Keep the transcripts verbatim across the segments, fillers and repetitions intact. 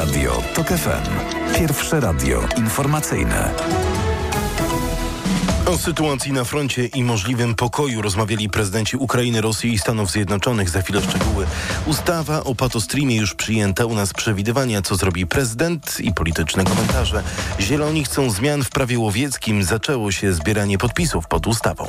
Radio TOK F M. Pierwsze radio informacyjne. O sytuacji na froncie i możliwym pokoju rozmawiali prezydenci Ukrainy, Rosji i Stanów Zjednoczonych. Za chwilę szczegóły. Ustawa o patostreamie już przyjęta. U nas przewidywania, co zrobi prezydent i polityczne komentarze. Zieloni chcą zmian w prawie łowieckim. Zaczęło się zbieranie podpisów pod ustawą.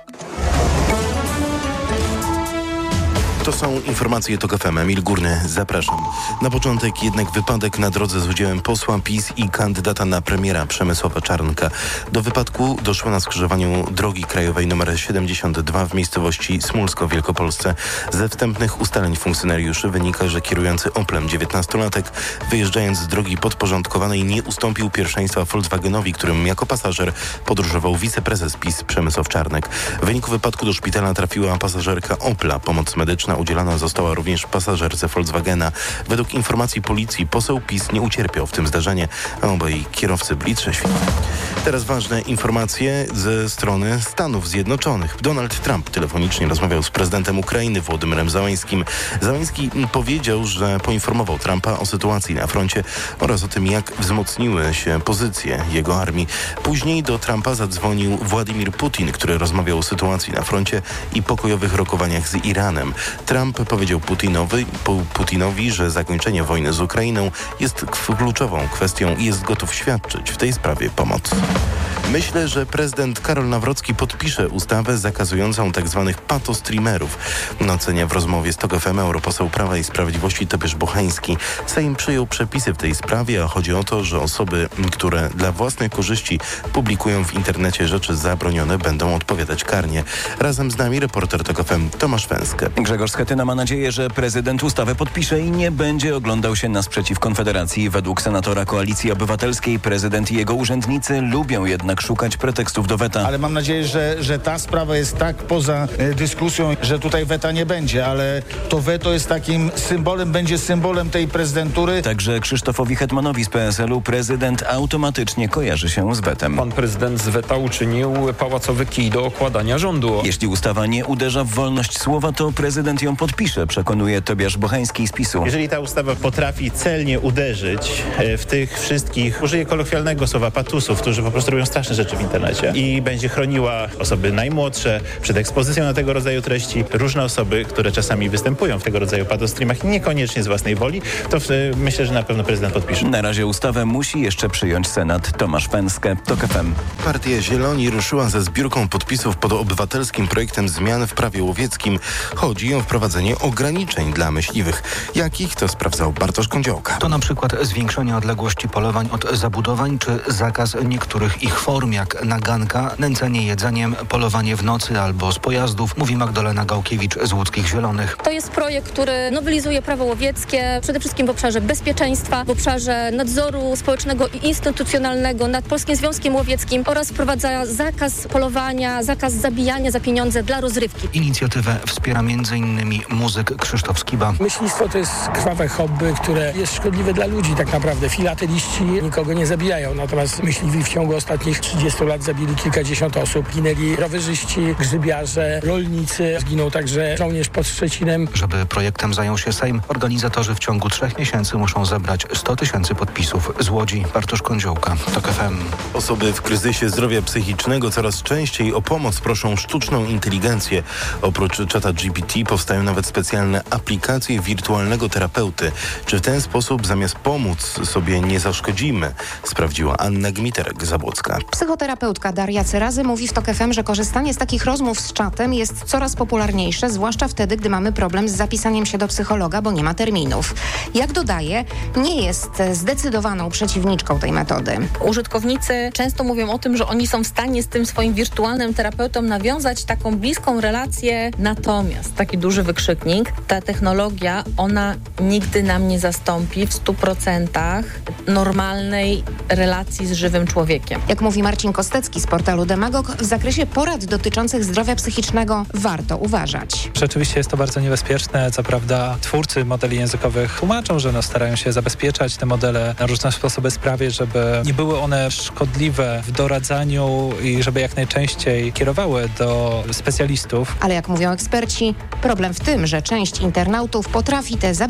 To są informacje TOK F M. Emil Górny, zapraszam. Na początek jednak wypadek na drodze z udziałem posła PiS i kandydata na premiera Przemysława Czarnka. Do wypadku doszło na skrzyżowaniu drogi krajowej nr siedemdziesiąt dwa w miejscowości Smulsko w Wielkopolsce. Ze wstępnych ustaleń funkcjonariuszy wynika, że kierujący Oplem dziewiętnastolatek, wyjeżdżając z drogi podporządkowanej, nie ustąpił pierwszeństwa Volkswagenowi, którym jako pasażer podróżował wiceprezes PiS Przemysław Czarnek. W wyniku wypadku do szpitala trafiła pasażerka Opla. Pomoc medyczna udzielana została również pasażerce Volkswagena. Według informacji policji poseł PiS nie ucierpiał w tym zdarzeniu, a obaj kierowcy byli trzeźwi. Teraz ważne informacje ze strony Stanów Zjednoczonych. Donald Trump telefonicznie rozmawiał z prezydentem Ukrainy Wołodymyrem Zełańskim. Zełański powiedział, że poinformował Trumpa o sytuacji na froncie oraz o tym, jak wzmocniły się pozycje jego armii. Później do Trumpa zadzwonił Władimir Putin, który rozmawiał o sytuacji na froncie i pokojowych rokowaniach z Iranem. Trump powiedział Putinowi, Putinowi, że zakończenie wojny z Ukrainą jest kluczową kwestią i jest gotów świadczyć w tej sprawie pomoc. Myślę, że prezydent Karol Nawrocki podpisze ustawę zakazującą tzw. patostreamerów. Ocenia w rozmowie z TOK F M europoseł Prawa i Sprawiedliwości Tobiasz Bochański. Sejm przyjął przepisy w tej sprawie, a chodzi o to, że osoby, które dla własnej korzyści publikują w internecie rzeczy zabronione, będą odpowiadać karnie. Razem z nami reporter TOK F M Tomasz Węskę. Grzegorz Schetyna ma nadzieję, że prezydent ustawę podpisze i nie będzie oglądał się na sprzeciw Konfederacji. Według senatora Koalicji Obywatelskiej prezydent i jego urzędnicy lubią jednak szukać pretekstów do weta. Ale mam nadzieję, że, że ta sprawa jest tak poza e, dyskusją, że tutaj weta nie będzie, ale to weto jest takim symbolem, będzie symbolem tej prezydentury. Także Krzysztofowi Hetmanowi z P S L u prezydent automatycznie kojarzy się z wetem. Pan prezydent z weta uczynił pałacowy kij do okładania rządu. Jeśli ustawa nie uderza w wolność słowa, to prezydent ją podpisze, przekonuje Tobiasz Bochański z PiSu. Jeżeli ta ustawa potrafi celnie uderzyć w tych wszystkich, użyję kolokwialnego słowa, patusów, którzy po prostu robią straszne rzeczy w internecie i będzie chroniła osoby najmłodsze przed ekspozycją na tego rodzaju treści, różne osoby, które czasami występują w tego rodzaju patostreamach i niekoniecznie z własnej woli, to w, myślę, że na pewno prezydent podpisze. Na razie ustawę musi jeszcze przyjąć Senat. Tomasz Węskę, TOK F M. Partia Zieloni ruszyła ze zbiórką podpisów pod obywatelskim projektem zmian w prawie łowieckim. Chodzi o wprowadzenie ograniczeń dla myśliwych. Jakich to sprawdzał Bartosz Kądziołka. To na przykład zwiększenie odległości polowań od zabudowań czy zakaz niektórych ich form, jak naganka, nęcenie jedzeniem, polowanie w nocy albo z pojazdów, mówi Magdalena Gałkiewicz z Łódzkich Zielonych. To jest projekt, który nowelizuje prawo łowieckie, przede wszystkim w obszarze bezpieczeństwa, w obszarze nadzoru społecznego i instytucjonalnego nad Polskim Związkiem Łowieckim oraz wprowadza zakaz polowania, zakaz zabijania za pieniądze dla rozrywki. Inicjatywę wspiera między innymi muzyk Krzysztof Skiba. Myślistwo to jest krwawe hobby, które jest szkodliwe dla ludzi tak naprawdę. Filateliści nikogo nie zabijają, natomiast myśliwi w ciągu ostatnich trzydziestu lat zabili kilkadziesiąt osób. Ginęli rowerzyści, grzybiarze, rolnicy. Zginął także żołnierz pod Szczecinem. Żeby projektem zajął się Sejm, organizatorzy w ciągu trzech miesięcy muszą zebrać sto tysięcy podpisów. Z Łodzi Bartosz Kądziołka, TOK F M. Osoby w kryzysie zdrowia psychicznego coraz częściej o pomoc proszą sztuczną inteligencję. Oprócz czata G P T powstają nawet specjalne aplikacje wirtualnego terapeuty. Czy w ten sposób zamiast pomóc sobie nie zaszkodzimy? Sprawdziła Anna Gmiterek-Zabłocka. Psychoterapeutka Daria Cyrazy mówi w TOK F M, że korzystanie z takich rozmów z czatem jest coraz popularniejsze, zwłaszcza wtedy, gdy mamy problem z zapisaniem się do psychologa, bo nie ma terminów. Jak dodaje, nie jest zdecydowaną przeciwniczką tej metody. Użytkownicy często mówią o tym, że oni są w stanie z tym swoim wirtualnym terapeutą nawiązać taką bliską relację, natomiast taki duży wykrzyknik, ta technologia, ona nigdy nam nie zastąpi w stu procentach normalnej relacji z żywym człowiekiem. Jak mówi Marcin Kostecki z portalu Demagog, w zakresie porad dotyczących zdrowia psychicznego warto uważać. Rzeczywiście jest to bardzo niebezpieczne. Co prawda twórcy modeli językowych tłumaczą, że no starają się zabezpieczać te modele na różne sposoby sprawić, żeby nie były one szkodliwe w doradzaniu i żeby jak najczęściej kierowały do specjalistów. Ale jak mówią eksperci, problem w tym, że część internautów potrafi te zabezpieczenia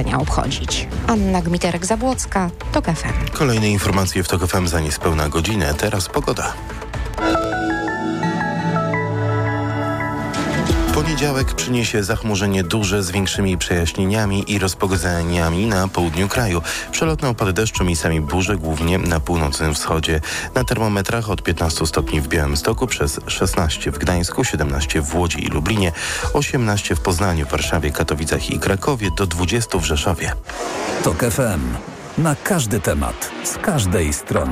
dnia obchodzić. Anna Gmiterek-Zabłocka, TOK F M. Kolejne informacje w TOK F M za niespełna godzinę. Teraz pogoda. Poniedziałek przyniesie zachmurzenie duże z większymi przejaśnieniami i rozpogodzeniami na południu kraju. Przelotne opady deszczu, miejscami burze, głównie na północnym wschodzie. Na termometrach od piętnastu stopni w Białymstoku, przez szesnaście w Gdańsku, siedemnaście w Łodzi i Lublinie, osiemnaście w Poznaniu, Warszawie, Katowicach i Krakowie, do dwudziestu w Rzeszowie. TOK F M. Na każdy temat, z każdej strony.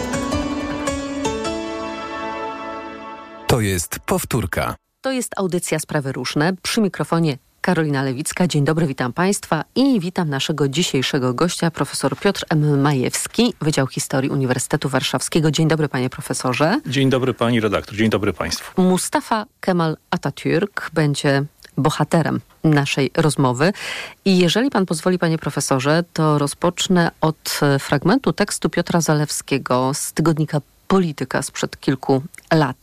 To jest powtórka. To jest audycja Sprawy Różne. Przy mikrofonie Karolina Lewicka. Dzień dobry, witam Państwa i witam naszego dzisiejszego gościa, profesor Piotr M. Majewski, Wydział Historii Uniwersytetu Warszawskiego. Dzień dobry, panie profesorze. Dzień dobry, pani redaktor. Dzień dobry państwu. Mustafa Kemal Atatürk będzie bohaterem naszej rozmowy. I jeżeli pan pozwoli, panie profesorze, to rozpocznę od fragmentu tekstu Piotra Zalewskiego z tygodnika Polityka sprzed kilku lat.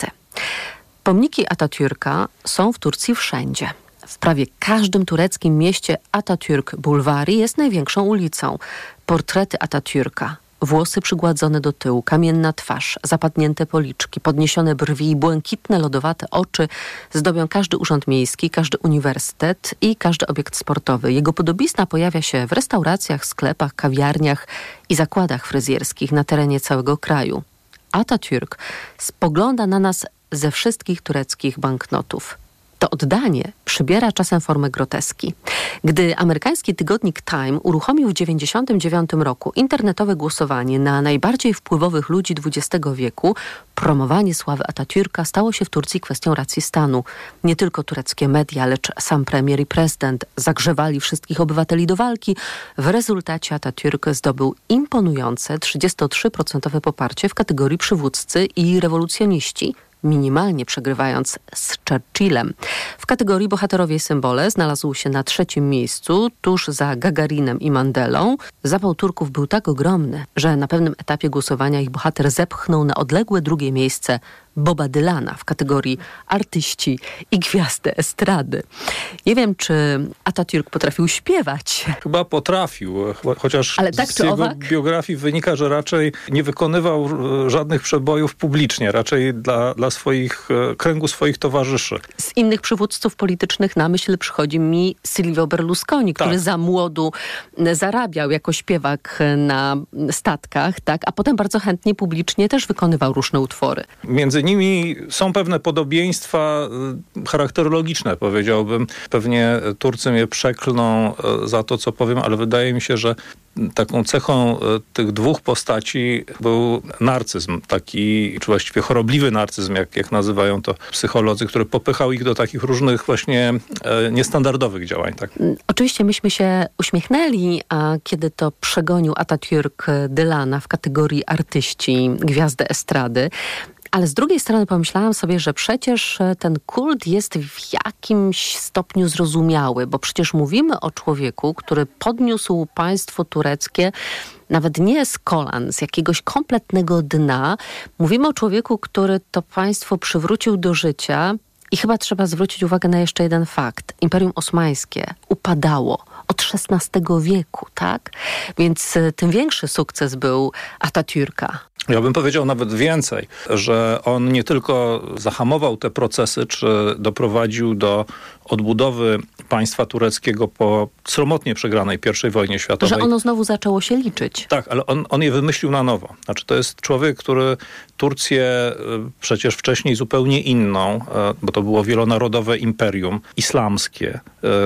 Pomniki Atatürka są w Turcji wszędzie. W prawie każdym tureckim mieście Atatürk Bulwari jest największą ulicą. Portrety Atatürka, włosy przygładzone do tyłu, kamienna twarz, zapadnięte policzki, podniesione brwi i błękitne, lodowate oczy zdobią każdy urząd miejski, każdy uniwersytet i każdy obiekt sportowy. Jego podobizna pojawia się w restauracjach, sklepach, kawiarniach i zakładach fryzjerskich na terenie całego kraju. Atatürk spogląda na nas ze wszystkich tureckich banknotów. To oddanie przybiera czasem formę groteski. Gdy amerykański tygodnik Time uruchomił w dziewięćdziesiątym dziewiątym roku internetowe głosowanie na najbardziej wpływowych ludzi dwudziestego wieku, promowanie sławy Atatürka stało się w Turcji kwestią racji stanu. Nie tylko tureckie media, lecz sam premier i prezydent zagrzewali wszystkich obywateli do walki. W rezultacie Atatürk zdobył imponujące trzydzieści trzy procent poparcie w kategorii przywódcy i rewolucjoniści, minimalnie przegrywając z Churchillem. W kategorii bohaterowie i symbole znalazł się na trzecim miejscu, tuż za Gagarinem i Mandelą. Zapał Turków był tak ogromny, że na pewnym etapie głosowania ich bohater zepchnął na odległe drugie miejsce Boba Dylana w kategorii artyści i gwiazdy estrady. Nie wiem, czy Atatürk potrafił śpiewać. Chyba potrafił, chociaż Ale tak z czy jego owak? biografii wynika, że raczej nie wykonywał żadnych przebojów publicznie, raczej dla, dla swoich, kręgu swoich towarzyszy. Z innych przywódców politycznych na myśl przychodzi mi Silvio Berlusconi, który tak. za młodu zarabiał jako śpiewak na statkach, tak, a potem bardzo chętnie publicznie też wykonywał różne utwory. Między nimi są pewne podobieństwa charakterologiczne, powiedziałbym. Pewnie Turcy mnie przeklną za to, co powiem, ale wydaje mi się, że taką cechą tych dwóch postaci był narcyzm, taki, czy właściwie chorobliwy narcyzm, jak, jak nazywają to psycholodzy, który popychał ich do takich różnych właśnie e, niestandardowych działań. Tak? Oczywiście myśmy się uśmiechnęli, a kiedy to przegonił Atatürk Dylana w kategorii artyści, gwiazdy estrady. Ale z drugiej strony pomyślałam sobie, że przecież ten kult jest w jakimś stopniu zrozumiały, bo przecież mówimy o człowieku, który podniósł państwo tureckie nawet nie z kolan, z jakiegoś kompletnego dna. Mówimy o człowieku, który to państwo przywrócił do życia i chyba trzeba zwrócić uwagę na jeszcze jeden fakt. Imperium Osmańskie upadało od szesnastego wieku, tak? Więc tym większy sukces był Atatürka. Ja bym powiedział nawet więcej, że on nie tylko zahamował te procesy, czy doprowadził do odbudowy państwa tureckiego po sromotnie przegranej pierwszej wojnie światowej. Że ono znowu zaczęło się liczyć. Tak, ale on, on je wymyślił na nowo. Znaczy to jest człowiek, który Turcję przecież wcześniej zupełnie inną, bo to było wielonarodowe imperium islamskie,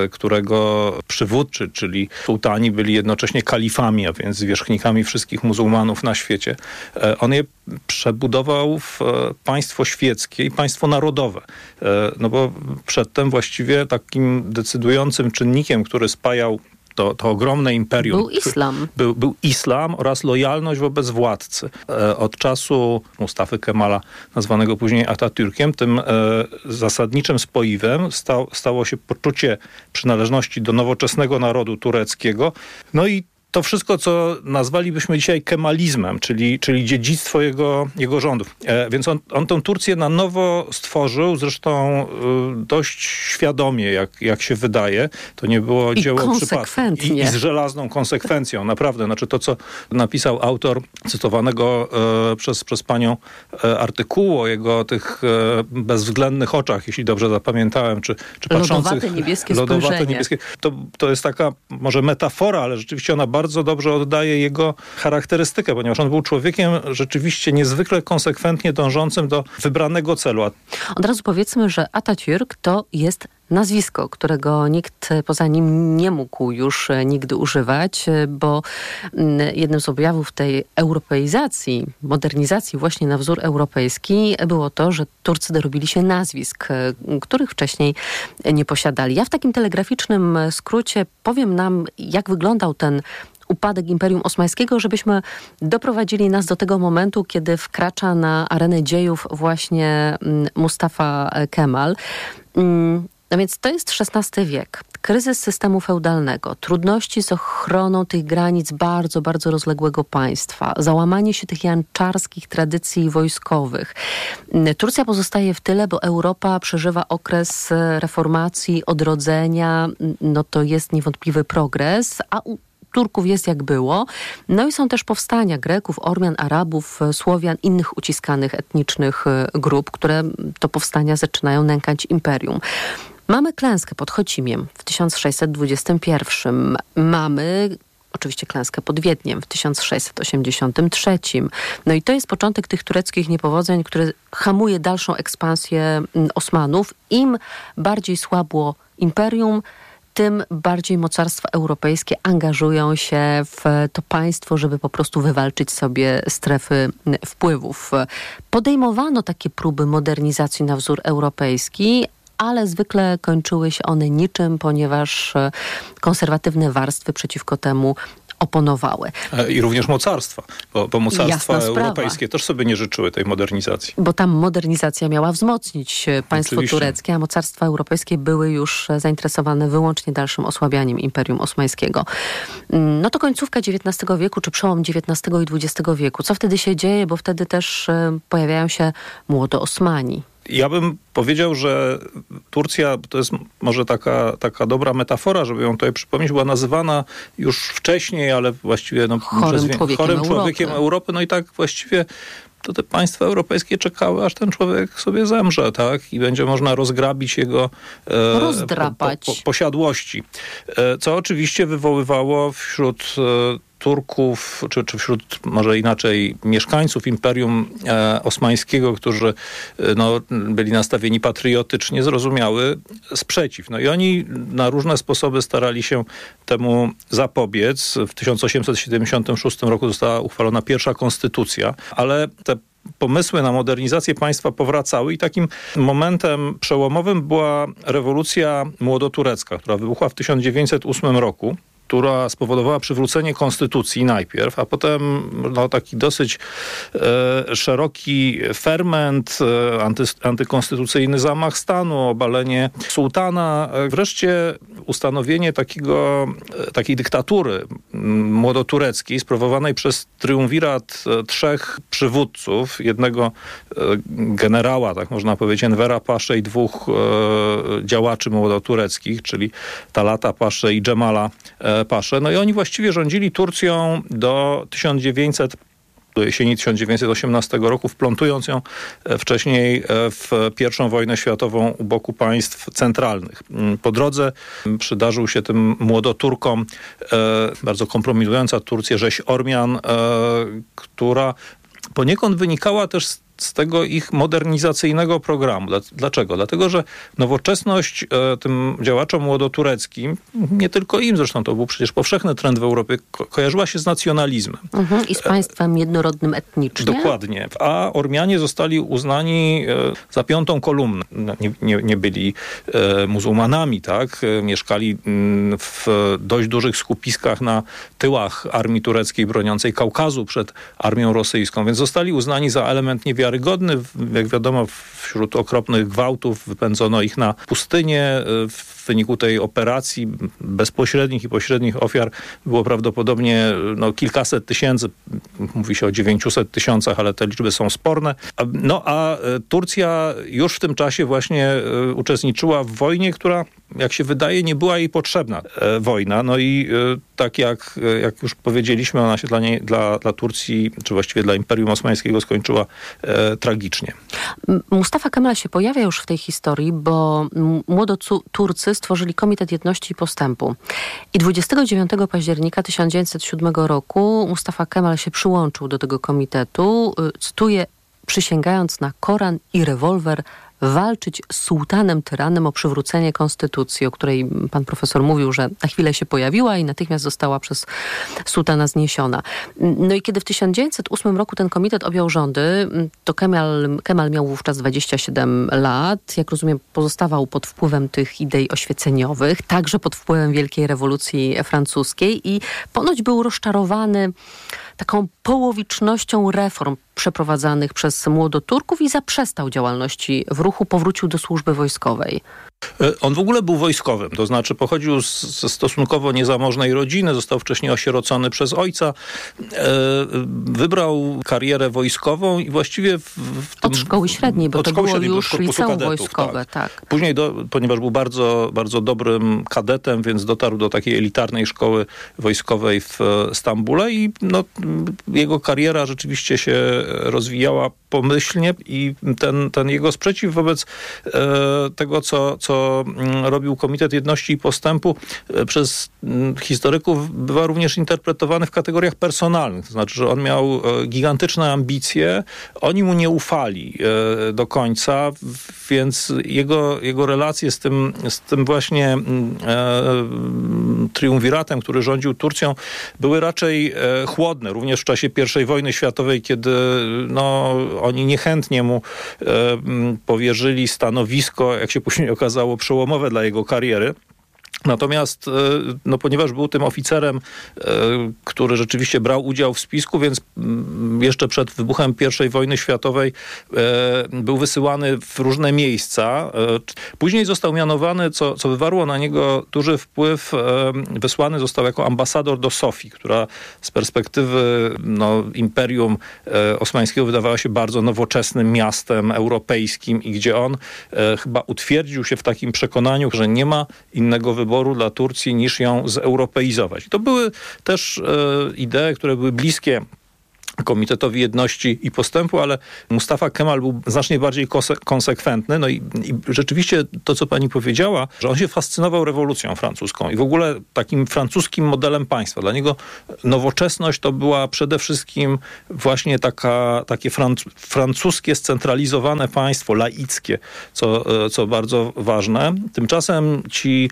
którego przywódcy, czyli sułtani byli jednocześnie kalifami, a więc zwierzchnikami wszystkich muzułmanów na świecie. On je przebudował w państwo świeckie i państwo narodowe. No bo przedtem właściwie takim decydującym czynnikiem, który spajał To, to ogromne imperium. Był islam. Był, był islam oraz lojalność wobec władcy. E, od czasu Mustafy Kemala, nazwanego później Atatürkiem, tym e, zasadniczym spoiwem sta, stało się poczucie przynależności do nowoczesnego narodu tureckiego. No i to wszystko, co nazwalibyśmy dzisiaj kemalizmem, czyli, czyli dziedzictwo jego, jego rządów. E, więc on, on tę Turcję na nowo stworzył, zresztą y, dość świadomie, jak, jak się wydaje. To nie było I dzieło przypadku. I, I z żelazną konsekwencją, naprawdę. Znaczy to, co napisał autor cytowanego e, przez, przez panią e, artykułu o jego tych e, bezwzględnych oczach, jeśli dobrze zapamiętałem, czy, czy patrzących... Lodowate niebieskie lodowate spojrzenie. Niebieskie. To, to jest taka może metafora, ale rzeczywiście ona bardzo dobrze oddaje jego charakterystykę, ponieważ on był człowiekiem rzeczywiście niezwykle konsekwentnie dążącym do wybranego celu. Od razu powiedzmy, że Atatürk to jest nazwisko, którego nikt poza nim nie mógł już nigdy używać, bo jednym z objawów tej europeizacji, modernizacji właśnie na wzór europejski było to, że Turcy dorobili się nazwisk, których wcześniej nie posiadali. Ja w takim telegraficznym skrócie powiem nam, jak wyglądał ten upadek Imperium Osmańskiego, żebyśmy doprowadzili nas do tego momentu, kiedy wkracza na arenę dziejów właśnie Mustafa Kemal. No więc to jest szesnasty wiek. Kryzys systemu feudalnego, trudności z ochroną tych granic bardzo, bardzo rozległego państwa, załamanie się tych janczarskich tradycji wojskowych. Turcja pozostaje w tyle, bo Europa przeżywa okres reformacji, odrodzenia. No to jest niewątpliwy progres, a u Turków jest jak było. No i są też powstania Greków, Ormian, Arabów, Słowian, innych uciskanych etnicznych grup, które to powstania zaczynają nękać imperium. Mamy klęskę pod Chocimiem w tysiąc sześćset dwudziestym pierwszym. Mamy oczywiście klęskę pod Wiedniem w tysiąc sześćset osiemdziesiątym trzecim. No i to jest początek tych tureckich niepowodzeń, które hamuje dalszą ekspansję Osmanów. Im bardziej słabło imperium, tym bardziej mocarstwa europejskie angażują się w to państwo, żeby po prostu wywalczyć sobie strefy wpływów. Podejmowano takie próby modernizacji na wzór europejski, ale zwykle kończyły się one niczym, ponieważ konserwatywne warstwy przeciwko temu oponowały. I również mocarstwa, bo, bo mocarstwa Jasna europejskie sprawa. też sobie nie życzyły tej modernizacji. Bo tam modernizacja miała wzmocnić państwo Oczywiście. tureckie, a mocarstwa europejskie były już zainteresowane wyłącznie dalszym osłabianiem Imperium Osmańskiego. No to końcówka dziewiętnastego wieku, czy przełom dziewiętnastego i dwudziestego wieku. Co wtedy się dzieje? Bo wtedy też pojawiają się młodoosmani. Ja bym powiedział, że Turcja, to jest może taka, taka dobra metafora, żeby ją tutaj przypomnieć, była nazywana już wcześniej, ale właściwie no, chorym, przez, człowiekiem, chorym Europy. człowiekiem Europy. No i tak właściwie to te państwa europejskie czekały, aż ten człowiek sobie zemrze, tak? I będzie można rozgrabić jego e, Rozdrapać. po, po, posiadłości. E, co oczywiście wywoływało wśród e, Turków, czy, czy wśród może inaczej mieszkańców Imperium e, Osmańskiego, którzy e, no, byli nastawieni patriotycznie, zrozumiały sprzeciw. No i oni na różne sposoby starali się temu zapobiec. W tysiąc osiemset siedemdziesiątym szóstym roku została uchwalona pierwsza konstytucja, ale te pomysły na modernizację państwa powracały i takim momentem przełomowym była rewolucja młodoturecka, która wybuchła w tysiąc dziewięćset ósmym roku, która spowodowała przywrócenie konstytucji najpierw, a potem no, taki dosyć e, szeroki ferment, e, anty, antykonstytucyjny zamach stanu, obalenie sułtana, e, wreszcie ustanowienie takiego, e, takiej dyktatury m, młodotureckiej sprawowanej przez triumvirat e, trzech przywódców, jednego e, generała, tak można powiedzieć, Envera Paszę i dwóch e, działaczy młodotureckich, czyli Talata Paszę i Dżemala e, Paszę. No i oni właściwie rządzili Turcją do tysiąc dziewięćset do jesieni tysiąc dziewięćset osiemnastego roku, wplątując ją wcześniej w pierwszą wojnę światową u boku państw centralnych. Po drodze przydarzył się tym młodoturkom e, bardzo kompromitująca Turcję rzeź Ormian, e, która poniekąd wynikała też z z tego ich modernizacyjnego programu. Dlaczego? Dlatego, że nowoczesność e, tym działaczom młodotureckim, nie tylko im zresztą, to był przecież powszechny trend w Europie, ko- kojarzyła się z nacjonalizmem. Mhm, i z państwem jednorodnym etnicznie. Dokładnie. A Ormianie zostali uznani e, za piątą kolumnę. Nie, nie, nie byli e, muzułmanami, tak? E, mieszkali m, w dość dużych skupiskach na tyłach armii tureckiej broniącej Kaukazu przed armią rosyjską, więc zostali uznani za element niewiary wiarygodny. Jak wiadomo, wśród okropnych gwałtów wypędzono ich na pustynię. W wyniku tej operacji bezpośrednich i pośrednich ofiar było prawdopodobnie no, kilkaset tysięcy. Mówi się o dziewięciuset tysiącach, ale te liczby są sporne. No a Turcja już w tym czasie właśnie uczestniczyła w wojnie, która, jak się wydaje, nie była jej potrzebna e, wojna. No i e, tak jak, jak już powiedzieliśmy, ona się dla, niej, dla, dla Turcji, czy właściwie dla Imperium Osmańskiego skończyła e, tragicznie. Mustafa Kemal się pojawia już w tej historii, bo młodoturcy stworzyli Komitet Jedności i Postępu. I dwudziestego dziewiątego października tysiąc dziewięćset siódmego roku Mustafa Kemal się przyłączył do tego komitetu. Cytuję: przysięgając na Koran i rewolwer, walczyć z sułtanem tyranem o przywrócenie konstytucji, o której pan profesor mówił, że na chwilę się pojawiła i natychmiast została przez sułtana zniesiona. No i kiedy w tysiąc dziewięćset ósmym roku ten komitet objął rządy, to Kemal, Kemal miał wówczas dwadzieścia siedem lat. Jak rozumiem, pozostawał pod wpływem tych idei oświeceniowych, także pod wpływem Wielkiej Rewolucji Francuskiej i ponoć był rozczarowany taką połowicznością reform przeprowadzanych przez młodoturków i zaprzestał działalności w ruchu, powrócił do służby wojskowej. On w ogóle był wojskowym, to znaczy pochodził z, ze stosunkowo niezamożnej rodziny, został wcześniej osierocony przez ojca, e, wybrał karierę wojskową i właściwie w, w tym, od szkoły średniej, bo to było średniej, już liceum wojskowe. Tak. Tak. Później, do, ponieważ był bardzo, bardzo dobrym kadetem, więc dotarł do takiej elitarnej szkoły wojskowej w Stambule i no, jego kariera rzeczywiście się rozwijała pomyślnie i ten, ten jego sprzeciw wobec e, tego, co, co robił Komitet Jedności i Postępu, e, przez m, historyków bywa również interpretowany w kategoriach personalnych. To znaczy, że on miał e, gigantyczne ambicje, oni mu nie ufali e, do końca, w, więc jego, jego relacje z tym, z tym właśnie e, triumviratem, który rządził Turcją, były raczej e, chłodne. Również w czasie pierwszej wojny światowej, kiedy no, oni niechętnie mu e, powierzyli stanowisko, jak się później okazało, przełomowe dla jego kariery. Natomiast, no, ponieważ był tym oficerem, który rzeczywiście brał udział w spisku, więc jeszcze przed wybuchem pierwszej wojny światowej był wysyłany w różne miejsca. Później został mianowany, co, co wywarło na niego duży wpływ, wysłany został jako ambasador do Sofii, która z perspektywy no, Imperium Osmańskiego wydawała się bardzo nowoczesnym miastem europejskim i gdzie on chyba utwierdził się w takim przekonaniu, że nie ma innego wyboru dla Turcji niż ją zeuropeizować. To były też e, idee, które były bliskie Komitetowi Jedności i Postępu, ale Mustafa Kemal był znacznie bardziej kose- konsekwentny. No i, i rzeczywiście to, co pani powiedziała, że on się fascynował rewolucją francuską i w ogóle takim francuskim modelem państwa. Dla niego nowoczesność to była przede wszystkim właśnie taka, takie franc- francuskie, scentralizowane państwo, laickie, co, co bardzo ważne. Tymczasem ci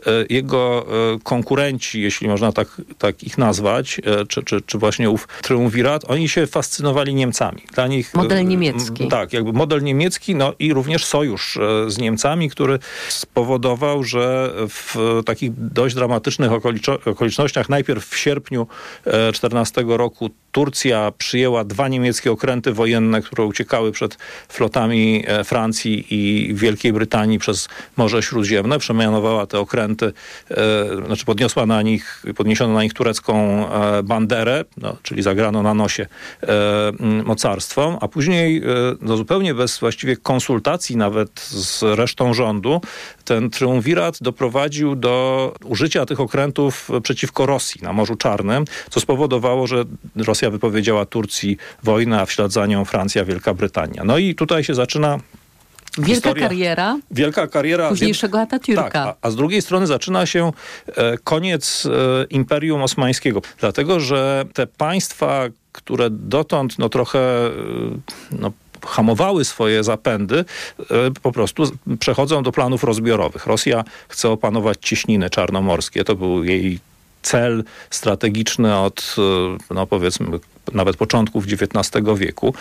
jego konkurenci, jeśli można tak, tak ich nazwać, czy, czy, czy właśnie ów triumvirat, oni się fascynowali Niemcami. Dla nich model niemiecki. Tak, jakby model niemiecki, no i również sojusz z Niemcami, który spowodował, że w takich dość dramatycznych okoliczo- okolicznościach, najpierw w sierpniu czternastego roku Turcja przyjęła dwa niemieckie okręty wojenne, które uciekały przed flotami Francji i Wielkiej Brytanii przez Morze Śródziemne. Przemianowała te okręty, e, znaczy podniosła na nich, podniesiono na nich turecką e, banderę, no, czyli zagrano na nosie e, mocarstwom, a później e, no, zupełnie bez właściwie konsultacji nawet z resztą rządu ten triumvirat doprowadził do użycia tych okrętów przeciwko Rosji na Morzu Czarnym, co spowodowało, że Rosja wypowiedziała Turcji wojnę, a w ślad za nią Francja, Wielka Brytania. No i tutaj się zaczyna Wielka historia, kariera, wielka kariera późniejszego Atatürka. Tak, a, a z drugiej strony zaczyna się e, koniec e, Imperium Osmańskiego. Dlatego, że te państwa, które dotąd no, trochę e, no, hamowały swoje zapędy, po prostu przechodzą do planów rozbiorowych. Rosja chce opanować cieśniny czarnomorskie. To był jej cel strategiczny od, no powiedzmy, nawet początków dziewiętnastego wieku.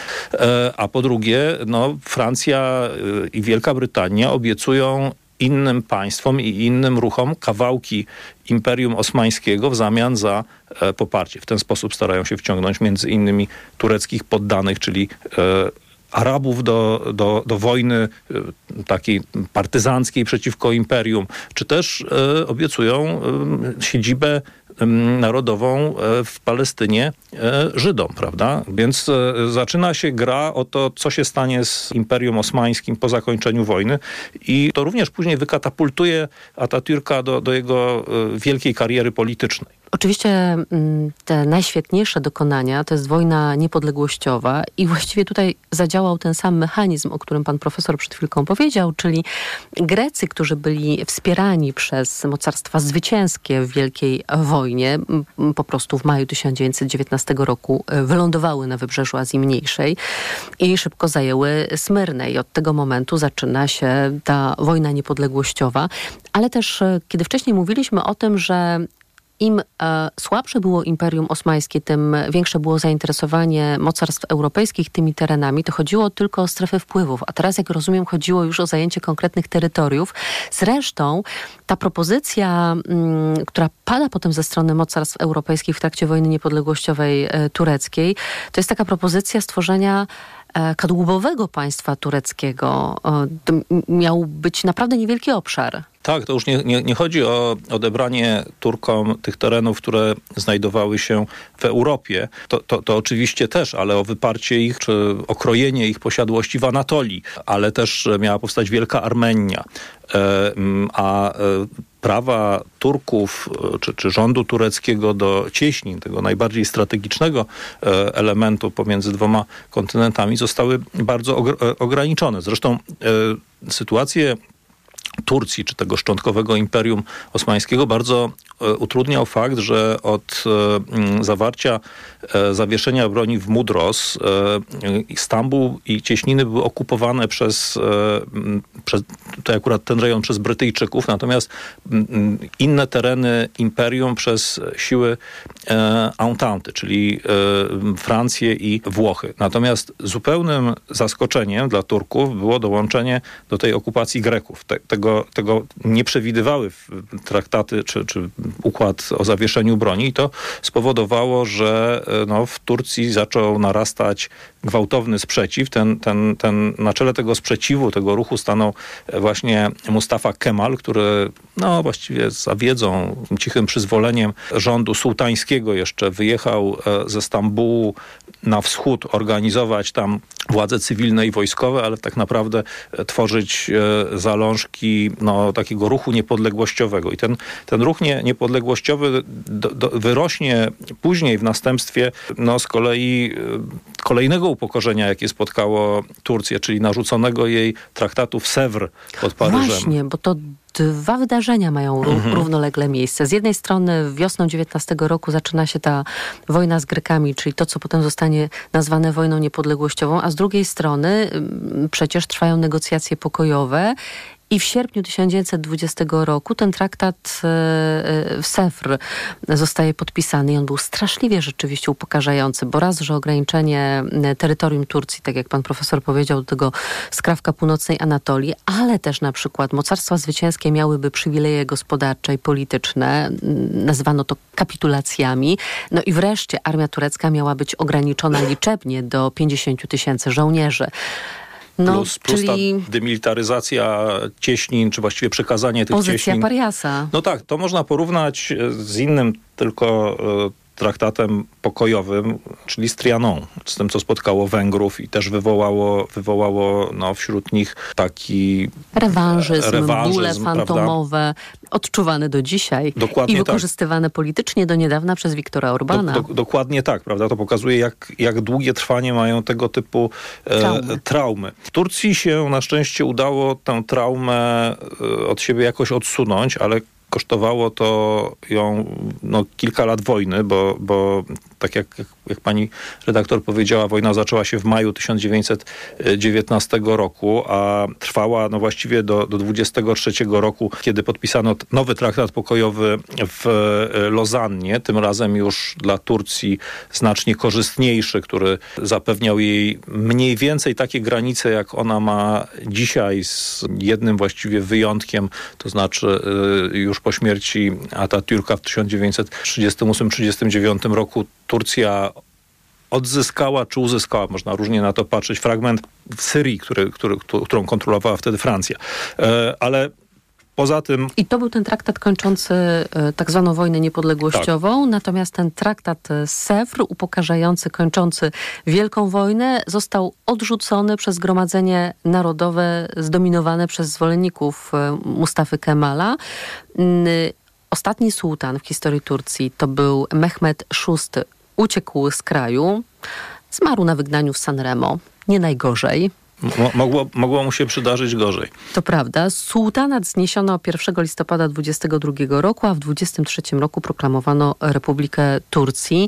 A po drugie, no, Francja i Wielka Brytania obiecują innym państwom i innym ruchom kawałki Imperium Osmańskiego w zamian za e, poparcie. W ten sposób starają się wciągnąć między innymi tureckich poddanych, czyli e, Arabów do, do, do wojny takiej partyzanckiej przeciwko imperium, czy też obiecują siedzibę narodową w Palestynie Żydom, prawda? Więc zaczyna się gra o to, co się stanie z Imperium Osmańskim po zakończeniu wojny i to również później wykatapultuje Atatürka do, do jego wielkiej kariery politycznej. Oczywiście te najświetniejsze dokonania to jest wojna niepodległościowa i właściwie tutaj zadziałał ten sam mechanizm, o którym pan profesor przed chwilką powiedział, czyli Grecy, którzy byli wspierani przez mocarstwa zwycięskie w Wielkiej Wojnie, po prostu w maju tysiąc dziewięćset dziewiętnastego roku wylądowały na wybrzeżu Azji Mniejszej i szybko zajęły Smyrnę i od tego momentu zaczyna się ta wojna niepodległościowa, ale też kiedy wcześniej mówiliśmy o tym, że im e, słabsze było Imperium Osmańskie, tym większe było zainteresowanie mocarstw europejskich tymi terenami, to chodziło tylko o strefy wpływów. A teraz, jak rozumiem, chodziło już o zajęcie konkretnych terytoriów. Zresztą ta propozycja, m, która pada potem ze strony mocarstw europejskich w trakcie wojny niepodległościowej e, tureckiej, to jest taka propozycja stworzenia e, kadłubowego państwa tureckiego. E, to miał być naprawdę niewielki obszar. Tak, to już nie, nie, nie chodzi o odebranie Turkom tych terenów, które znajdowały się w Europie. To, to, to oczywiście też, ale o wyparcie ich, czy okrojenie ich posiadłości w Anatolii. Ale też miała powstać Wielka Armenia. E, a prawa Turków, czy, czy rządu tureckiego do cieśnin, tego najbardziej strategicznego elementu pomiędzy dwoma kontynentami, zostały bardzo ogr- ograniczone. Zresztą e, sytuację Turcji, czy tego szczątkowego Imperium Osmańskiego bardzo e, utrudniał fakt, że od e, zawarcia e, zawieszenia broni w Mudros e, Stambuł i cieśniny były okupowane przez, e, przez tutaj akurat ten rejon przez Brytyjczyków, natomiast m, inne tereny imperium przez siły e, Entente, czyli e, Francję i Włochy. Natomiast zupełnym zaskoczeniem dla Turków było dołączenie do tej okupacji Greków. Te, tego, tego nie przewidywały traktaty czy, czy układ o zawieszeniu broni i to spowodowało, że no, w Turcji zaczął narastać gwałtowny sprzeciw. Ten, ten, ten, na czele tego sprzeciwu, tego ruchu stanął właśnie Mustafa Kemal, który no, właściwie za wiedzą, cichym przyzwoleniem rządu sułtańskiego jeszcze wyjechał ze Stambułu na wschód organizować tam władze cywilne i wojskowe, ale tak naprawdę tworzyć zalążki no, takiego ruchu niepodległościowego. I ten, ten ruch nie, niepodległościowy do, do, wyrośnie później w następstwie no, z kolei kolejnego upokorzenia, jakie spotkało Turcję, czyli narzuconego jej traktatu w Sèvres pod Paryżem. Właśnie, bo to dwa wydarzenia mają ró- mhm. równolegle miejsce. Z jednej strony wiosną dziewiętnastego roku zaczyna się ta wojna z Grekami, czyli to, co potem zostanie nazwane wojną niepodległościową, a z drugiej strony przecież trwają negocjacje pokojowe i w sierpniu tysiąc dziewięćset dwudziestego roku ten traktat w Sèvres zostaje podpisany i on był straszliwie rzeczywiście upokarzający, bo raz, że ograniczenie terytorium Turcji, tak jak pan profesor powiedział, do tego skrawka północnej Anatolii, ale też na przykład mocarstwa zwycięskie miałyby przywileje gospodarcze i polityczne, nazywano to kapitulacjami, no i wreszcie armia turecka miała być ograniczona liczebnie do pięćdziesięciu tysięcy żołnierzy. No, plus, plus czyli ta demilitaryzacja cieśnin, czy właściwie przekazanie tych pozycja cieśnin. Pariasa. No tak, to można porównać z innym tylko traktatem pokojowym, czyli z Trianon, z tym, co spotkało Węgrów i też wywołało, wywołało no, wśród nich taki rewanżyzm, rewanżyzm bóle fantomowe, prawda? Odczuwane do dzisiaj dokładnie i wykorzystywane tak. politycznie do niedawna przez Wiktora Orbana. Do, do, dokładnie tak, prawda? To pokazuje, jak, jak długie trwanie mają tego typu e, traumy. traumy. W Turcji się na szczęście udało tę traumę e, od siebie jakoś odsunąć, ale kosztowało to ją no, kilka lat wojny, bo, bo tak jak, jak pani redaktor powiedziała, wojna zaczęła się w maju tysiąc dziewięćset dziewiętnastego roku, a trwała no, właściwie do, do dwudziestego trzeciego roku, kiedy podpisano nowy traktat pokojowy w Lozannie, tym razem już dla Turcji znacznie korzystniejszy, który zapewniał jej mniej więcej takie granice, jak ona ma dzisiaj, z jednym właściwie wyjątkiem, to znaczy już po śmierci Atatürka w tysiąc dziewięćset trzydziestym ósmym trzydziestym dziewiątym roku Turcja odzyskała czy uzyskała, można różnie na to patrzeć, fragment w Syrii, który, który, którą kontrolowała wtedy Francja. Ale poza tym... I to był ten traktat kończący e, tak zwaną wojnę niepodległościową, tak. Natomiast ten traktat Sèvres, upokarzający, kończący Wielką Wojnę, został odrzucony przez Zgromadzenie Narodowe zdominowane przez zwolenników e, Mustafy Kemala. N- ostatni sułtan w historii Turcji to był Mehmed szósty. Uciekł z kraju, zmarł na wygnaniu w Sanremo. Nie najgorzej. Mogło, mogło mu się przydarzyć gorzej. To prawda. Sułtanat zniesiono pierwszego listopada dwudziestego drugiego roku, a w dwudziestym trzecim roku proklamowano Republikę Turcji.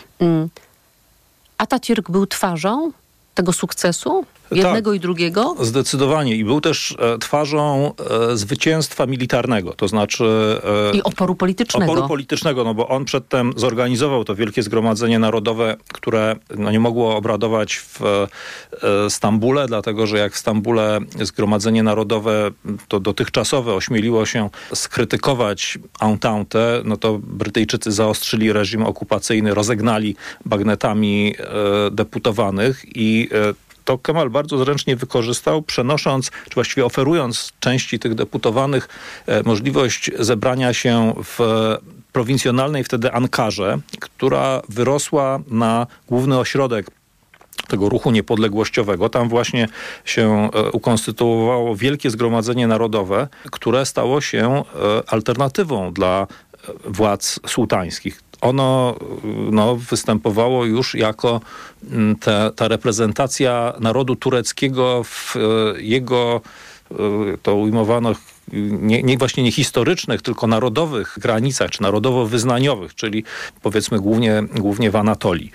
Atatürk był twarzą tego sukcesu? Jednego tak, i drugiego? Zdecydowanie. I był też e, twarzą e, zwycięstwa militarnego, to znaczy... E, I oporu politycznego. Oporu politycznego, no bo on przedtem zorganizował to Wielkie Zgromadzenie Narodowe, które no, nie mogło obradować w e, Stambule, dlatego że jak w Stambule Zgromadzenie Narodowe, to dotychczasowe, ośmieliło się skrytykować Entente, no to Brytyjczycy zaostrzyli reżim okupacyjny, rozegnali bagnetami e, deputowanych i e, to Kemal bardzo zręcznie wykorzystał, przenosząc, czy właściwie oferując części tych deputowanych e, możliwość zebrania się w prowincjonalnej wtedy Ankarze, która wyrosła na główny ośrodek tego ruchu niepodległościowego. Tam właśnie się e, ukonstytuowało Wielkie Zgromadzenie Narodowe, które stało się e, alternatywą dla e, władz sułtańskich. Ono no, występowało już jako te, ta reprezentacja narodu tureckiego w jego, to ujmowano, nie, nie właśnie nie historycznych, tylko narodowych granicach, czy narodowo-wyznaniowych, czyli powiedzmy głównie, głównie w Anatolii.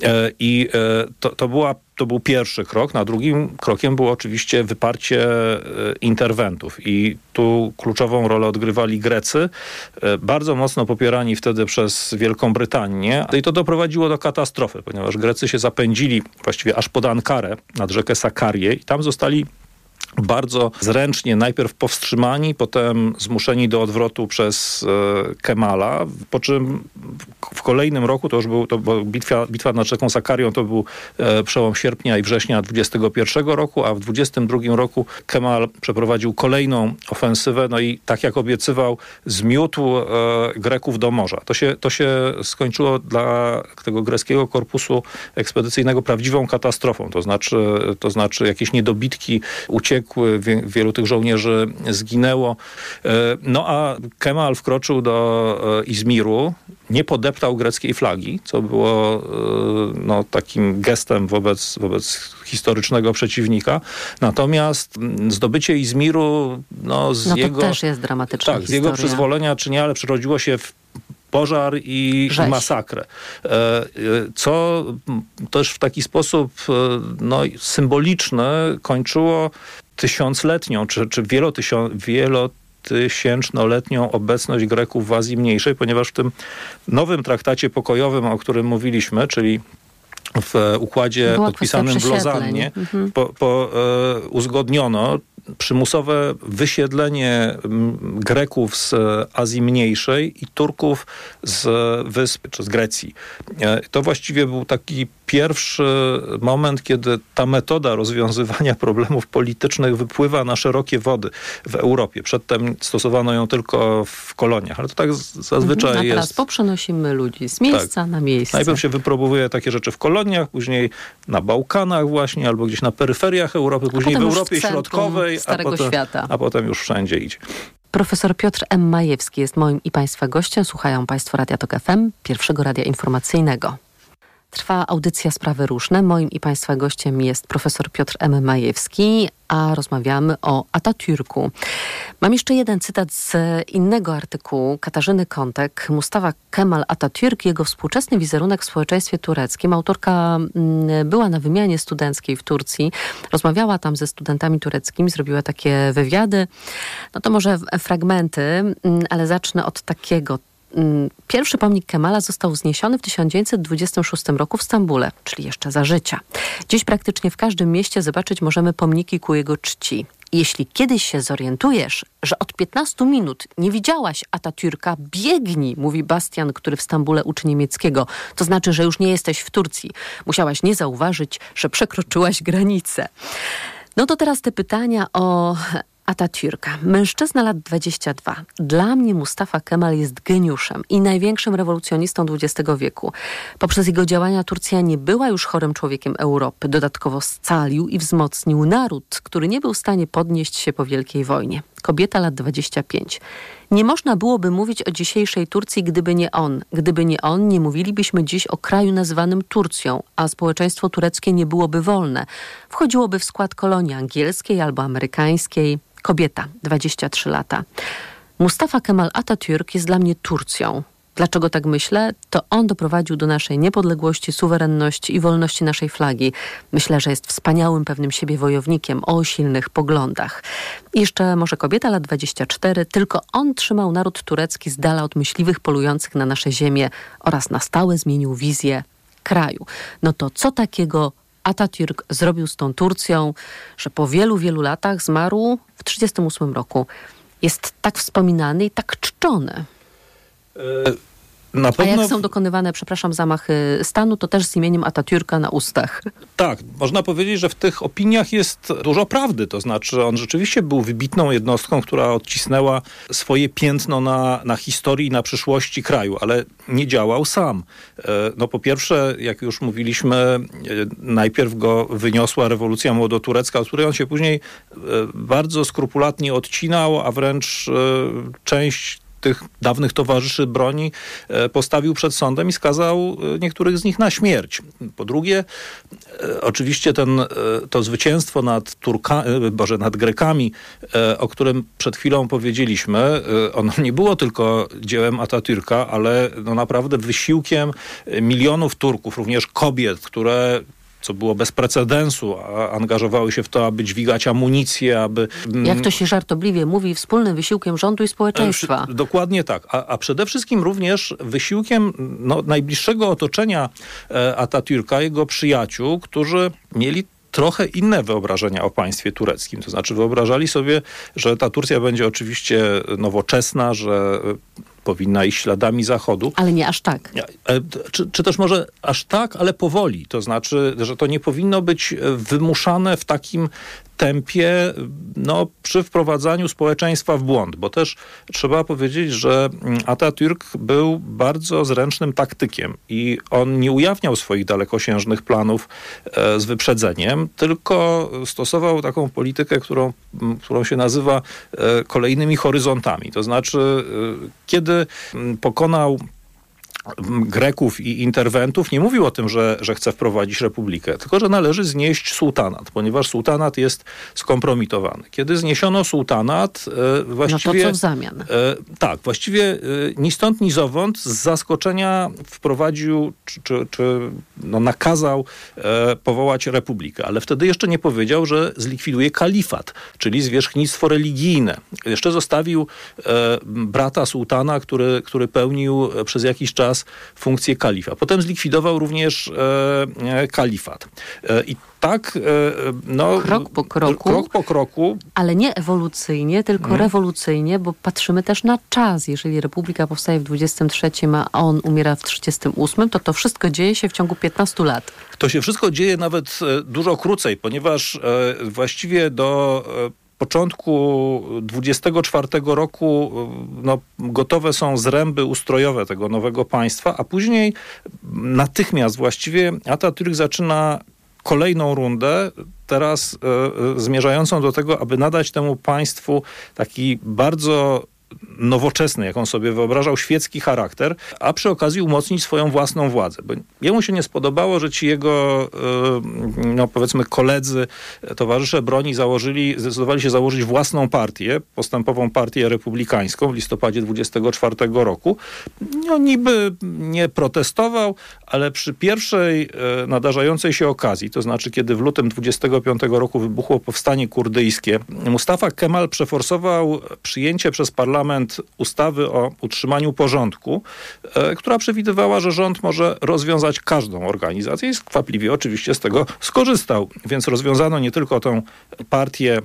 I to, to była To był pierwszy krok. Na drugim krokiem było oczywiście wyparcie interwentów i tu kluczową rolę odgrywali Grecy, bardzo mocno popierani wtedy przez Wielką Brytanię. I to doprowadziło do katastrofy, ponieważ Grecy się zapędzili właściwie aż pod Ankarę, nad rzekę Sakarię i tam zostali bardzo zręcznie najpierw powstrzymani, potem zmuszeni do odwrotu przez e, Kemala, po czym w kolejnym roku, to już był, to, bo bitwa, bitwa nad rzeką Sakarią to był e, przełom sierpnia i września dwudziestego pierwszego roku, a w dwudziestym drugim roku Kemal przeprowadził kolejną ofensywę, no i tak jak obiecywał, zmiótł e, Greków do morza. To się, to się skończyło dla tego greckiego korpusu ekspedycyjnego prawdziwą katastrofą, to znaczy, to znaczy jakieś niedobitki uciekły, wielu tych żołnierzy zginęło. No a Kemal wkroczył do Izmiru, nie podeptał greckiej flagi, co było no, takim gestem wobec, wobec historycznego przeciwnika. Natomiast zdobycie Izmiru no, z no to jego... też jest dramatyczna tak, historia. Z jego przyzwolenia czy nie, ale przerodziło się w pożar i Rzeź. masakrę. Co też w taki sposób no, symboliczny kończyło tysiącletnią, czy, czy wielotysią, wielotysięcznoletnią obecność Greków w Azji Mniejszej, ponieważ w tym nowym traktacie pokojowym, o którym mówiliśmy, czyli w układzie Była podpisanym w Lozannie, mhm. po, po, e, uzgodniono przymusowe wysiedlenie Greków z Azji Mniejszej i Turków z wysp, czy z Grecji. To właściwie był taki pierwszy moment, kiedy ta metoda rozwiązywania problemów politycznych wypływa na szerokie wody w Europie. Przedtem stosowano ją tylko w koloniach, ale to tak zazwyczaj mhm, a teraz jest... poprzenosimy ludzi z miejsca tak. na miejsce. Najpierw się wypróbuje takie rzeczy w koloniach, później na Bałkanach właśnie, albo gdzieś na peryferiach Europy, później w Europie w Środkowej, Starego a potem, Świata. a potem już wszędzie idzie. Profesor Piotr M. Majewski jest moim i Państwa gościem. Słuchają Państwo Radia Tok F M, pierwszego radia informacyjnego. Trwa audycja Sprawy Różne. Moim i Państwa gościem jest profesor Piotr M. Majewski, a rozmawiamy o Atatürku. Mam jeszcze jeden cytat z innego artykułu Katarzyny Kątek. Mustafa Kemal Atatürk, jego współczesny wizerunek w społeczeństwie tureckim. Autorka była na wymianie studenckiej w Turcji. Rozmawiała tam ze studentami tureckimi, zrobiła takie wywiady. No to może fragmenty, ale zacznę od takiego. Pierwszy pomnik Kemala został wzniesiony w tysiąc dziewięćset dwudziestym szóstym roku w Stambule, czyli jeszcze za życia. Dziś praktycznie w każdym mieście zobaczyć możemy pomniki ku jego czci. Jeśli kiedyś się zorientujesz, że od piętnastu minut nie widziałaś Atatürka, biegnij, mówi Bastian, który w Stambule uczy niemieckiego. To znaczy, że już nie jesteś w Turcji. Musiałaś nie zauważyć, że przekroczyłaś granicę. No to teraz te pytania o Atatürka. Mężczyzna lat dwadzieścia dwa. Dla mnie Mustafa Kemal jest geniuszem i największym rewolucjonistą dwudziestego wieku. Poprzez jego działania Turcja nie była już chorym człowiekiem Europy. Dodatkowo scalił i wzmocnił naród, który nie był w stanie podnieść się po Wielkiej Wojnie. Kobieta lat dwadzieścia pięć. Nie można byłoby mówić o dzisiejszej Turcji, gdyby nie on. Gdyby nie on, nie mówilibyśmy dziś o kraju nazywanym Turcją, a społeczeństwo tureckie nie byłoby wolne. Wchodziłoby w skład kolonii angielskiej albo amerykańskiej. Kobieta, dwadzieścia trzy lata. Mustafa Kemal Atatürk jest dla mnie Turcją. Dlaczego tak myślę? To on doprowadził do naszej niepodległości, suwerenności i wolności naszej flagi. Myślę, że jest wspaniałym, pewnym siebie wojownikiem o silnych poglądach. I jeszcze może kobieta, lat dwadzieścia cztery. Tylko on trzymał naród turecki z dala od myśliwych polujących na nasze ziemię oraz na stałe zmienił wizję kraju. No to co takiego Atatürk zrobił z tą Turcją, że po wielu, wielu latach zmarł w trzydziestym ósmym roku. Jest tak wspominany i tak czczony. Na pewno... A jak są dokonywane, przepraszam, zamachy stanu, to też z imieniem Atatürka na ustach. Tak, można powiedzieć, że w tych opiniach jest dużo prawdy. To znaczy on rzeczywiście był wybitną jednostką, która odcisnęła swoje piętno na, na historii i na przyszłości kraju, ale nie działał sam. No po pierwsze, jak już mówiliśmy, najpierw go wyniosła rewolucja młodoturecka, od której on się później bardzo skrupulatnie odcinał, a wręcz część tych dawnych towarzyszy broni postawił przed sądem i skazał niektórych z nich na śmierć. Po drugie, oczywiście ten, to zwycięstwo nad Turka, Boże, nad Grekami, o którym przed chwilą powiedzieliśmy, ono nie było tylko dziełem Atatürka, ale no naprawdę wysiłkiem milionów Turków, również kobiet, które, co było bez precedensu, a angażowały się w to, aby dźwigać amunicję, aby... Jak to się żartobliwie mówi, wspólnym wysiłkiem rządu i społeczeństwa. Dokładnie tak. A, a przede wszystkim również wysiłkiem no, najbliższego otoczenia e, Atatürka, jego przyjaciół, którzy mieli trochę inne wyobrażenia o państwie tureckim. To znaczy wyobrażali sobie, że ta Turcja będzie oczywiście nowoczesna, że powinna iść śladami Zachodu. Ale nie aż tak. Czy, czy też może aż tak, ale powoli. To znaczy, że to nie powinno być wymuszane w takim tempie no, przy wprowadzaniu społeczeństwa w błąd. Bo też trzeba powiedzieć, że Atatürk był bardzo zręcznym taktykiem i on nie ujawniał swoich dalekosiężnych planów e, z wyprzedzeniem, tylko stosował taką politykę, którą, którą się nazywa e, kolejnymi horyzontami. To znaczy, e, kiedy pokonał Greków i interwentów, nie mówił o tym, że, że chce wprowadzić republikę, tylko że należy znieść sułtanat, ponieważ sułtanat jest skompromitowany. Kiedy zniesiono sułtanat, e, właściwie... No to co w zamian? E, tak, właściwie e, ni stąd, ni zowąd z zaskoczenia wprowadził, czy, czy, czy no, nakazał e, powołać republikę, ale wtedy jeszcze nie powiedział, że zlikwiduje kalifat, czyli zwierzchnictwo religijne. Jeszcze zostawił e, brata sułtana, który, który pełnił przez jakiś czas funkcję kalifa. Potem zlikwidował również e, kalifat. E, I tak, e, no... Krok po kroku. Krok po kroku. Ale nie ewolucyjnie, tylko hmm. rewolucyjnie, bo patrzymy też na czas. Jeżeli Republika powstaje w dwudziestym trzecim, a on umiera w trzydziestym ósmym, to to wszystko dzieje się w ciągu piętnastu lat. To się wszystko dzieje nawet dużo krócej, ponieważ e, właściwie do... E, początku dwudziestego czwartego roku no, gotowe są zręby ustrojowe tego nowego państwa, a później natychmiast właściwie Atatürk zaczyna kolejną rundę, teraz e, zmierzającą do tego, aby nadać temu państwu taki bardzo nowoczesny, jak on sobie wyobrażał, świecki charakter, a przy okazji umocnić swoją własną władzę. Bo jemu się nie spodobało, że ci jego, no powiedzmy, koledzy, towarzysze broni założyli, zdecydowali się założyć własną partię, postępową partię republikańską w listopadzie dwudziestego czwartego roku. No niby nie protestował, ale przy pierwszej nadarzającej się okazji, to znaczy kiedy w lutym dwudziestego piątego roku wybuchło powstanie kurdyjskie, Mustafa Kemal przeforsował przyjęcie przez parlament ustawy o utrzymaniu porządku, e, która przewidywała, że rząd może rozwiązać każdą organizację i skwapliwie oczywiście z tego skorzystał. Więc rozwiązano nie tylko tę partię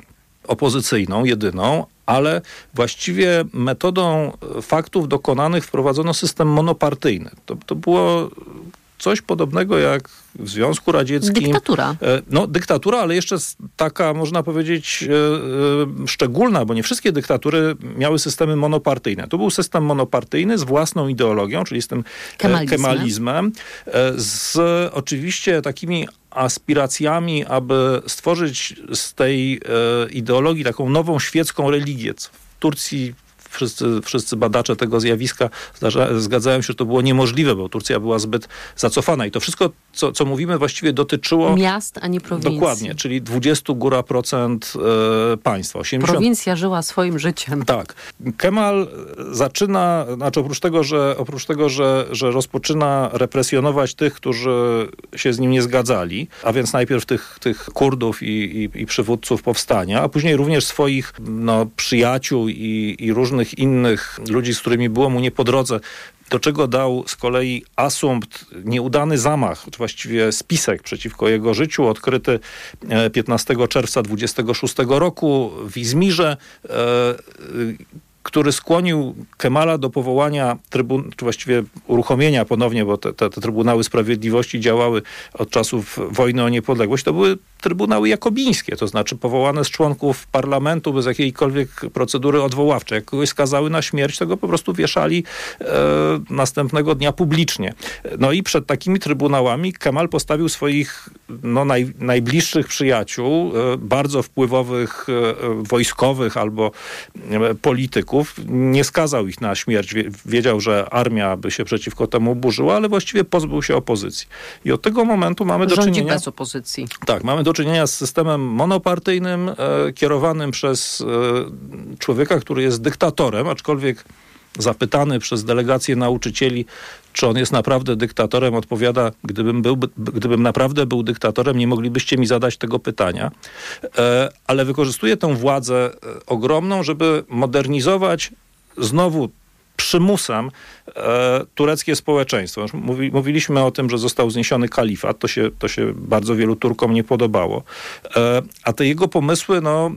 opozycyjną, jedyną, ale właściwie metodą faktów dokonanych wprowadzono system monopartyjny. To, to było coś podobnego jak w Związku Radzieckim. Dyktatura. No, dyktatura, ale jeszcze taka, można powiedzieć, szczególna, bo nie wszystkie dyktatury miały systemy monopartyjne. To był system monopartyjny z własną ideologią, czyli z tym kemalizmem, kemalizmem z oczywiście takimi aspiracjami, aby stworzyć z tej ideologii taką nową świecką religię. W Turcji Wszyscy, wszyscy badacze tego zjawiska zdarza, zgadzają się, że to było niemożliwe, bo Turcja była zbyt zacofana. I to wszystko, co, co mówimy, właściwie dotyczyło miast, a nie prowincji. Dokładnie, czyli dwadzieścia góra procent e, państwa. osiemdziesiąt Prowincja żyła swoim życiem. Tak. Kemal zaczyna, znaczy oprócz tego, że, oprócz tego, że, że rozpoczyna represjonować tych, którzy się z nim nie zgadzali, a więc najpierw tych, tych Kurdów i, i, i przywódców powstania, a później również swoich no, przyjaciół i, i różnych innych ludzi, z którymi było mu nie po drodze, do czego dał z kolei asumpt, nieudany zamach, właściwie spisek przeciwko jego życiu, odkryty piętnastego czerwca dwudziestego szóstego roku w Izmirze, który skłonił Kemala do powołania, trybun- czy właściwie uruchomienia ponownie, bo te, te, te Trybunały Sprawiedliwości działały od czasów wojny o niepodległość. To były trybunały jakobińskie, to znaczy powołane z członków parlamentu bez jakiejkolwiek procedury odwoławczej. Jak kogoś skazały na śmierć, to go po prostu wieszali e, następnego dnia publicznie. No i przed takimi trybunałami Kemal postawił swoich no, naj, najbliższych przyjaciół, e, bardzo wpływowych e, wojskowych albo e, polityków. Nie skazał ich na śmierć. Wiedział, że armia by się przeciwko temu burzyła, ale właściwie pozbył się opozycji. I od tego momentu mamy do Rządzi czynienia... bez opozycji. Tak, mamy do czynienia z systemem monopartyjnym, e, kierowanym przez e, człowieka, który jest dyktatorem, aczkolwiek zapytany przez delegację nauczycieli, czy on jest naprawdę dyktatorem, odpowiada, gdybym, był, gdybym naprawdę był dyktatorem, nie moglibyście mi zadać tego pytania. E, ale wykorzystuje tę władzę ogromną, żeby modernizować znowu przymusem e, tureckie społeczeństwo. Mówi, mówiliśmy o tym, że został zniesiony kalifat. To się, to się bardzo wielu Turkom nie podobało. E, a te jego pomysły, no...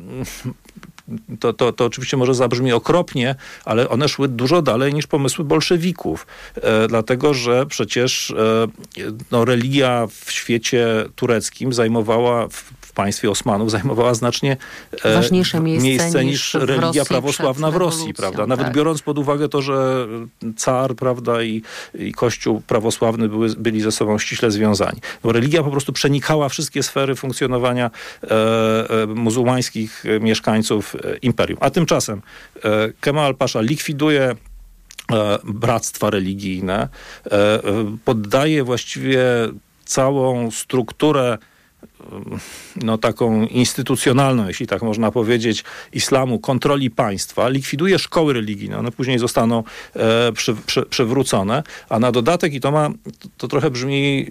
To, to, to oczywiście może zabrzmi okropnie, ale one szły dużo dalej niż pomysły bolszewików. E, dlatego, że przecież e, no, religia w świecie tureckim zajmowała, w, w państwie Osmanów zajmowała znacznie e, ważniejsze miejsce, miejsce niż, niż religia Rosji prawosławna w Rosji, prawda? Nawet tak. biorąc pod uwagę to, że car, prawda, i, i kościół prawosławny były, byli ze sobą ściśle związani. Bo religia po prostu przenikała wszystkie sfery funkcjonowania e, e, muzułmańskich mieszkańców imperium. A tymczasem e, Kemal Pasza likwiduje e, bractwa religijne, e, poddaje właściwie całą strukturę no taką instytucjonalną, jeśli tak można powiedzieć, islamu, kontroli państwa, likwiduje szkoły religijne. One później zostaną e, przy, przy, przywrócone, a na dodatek, i to ma, to, to trochę brzmi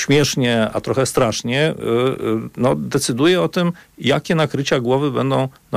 śmiesznie, a trochę strasznie, e, no decyduje o tym, jakie nakrycia głowy będą